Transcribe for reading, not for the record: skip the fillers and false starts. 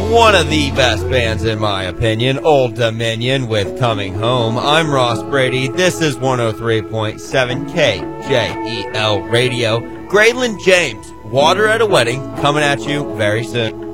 one of the best bands in my opinion, Old Dominion with Coming Home. I'm Ross Brady. This is 103.7 KJEL Radio. Graydon James, Water at a Wedding, coming at you very soon.